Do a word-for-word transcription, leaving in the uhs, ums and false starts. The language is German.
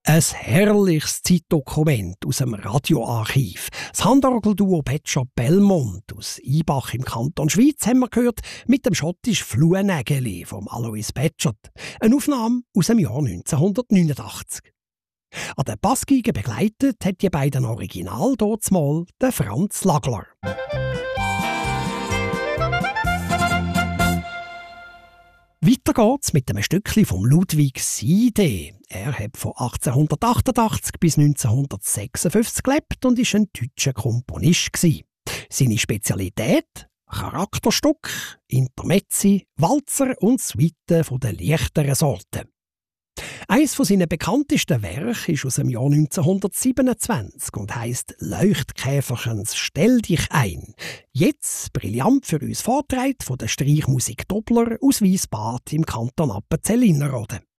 Ein herrliches Zeitdokument aus dem Radioarchiv. Das Handorgelduo Pet Shop Belmont aus Ibach im Kanton Schweiz haben wir gehört mit dem schottischen Fluenägeli vom Alois Petschert. Eine Aufnahme aus dem Jahr neunzehnhundertneunundachtzig. An der Bassgeige begleitet hat die beiden Original dortmal der Franz Lagler. Weiter geht's mit einem Stückchen vom Ludwig Siede. Er hat von achtzehnhundertachtundachtzig bis neunzehnhundertsechsundfünfzig gelebt und war ein deutscher Komponist gewesen. Seine Spezialität? Charakterstück, Intermezzi, Walzer und Suiten von der leichteren Sorte. Eines von seinen bekanntesten Werken ist aus dem Jahr neunzehnhundertsiebenundzwanzig und heisst «Leuchtkäferchens, stell dich ein». Jetzt brillant für uns vorgetragen von der Streichmusik Dobler aus Wiesbad im Kanton Appenzell Innerrhoden.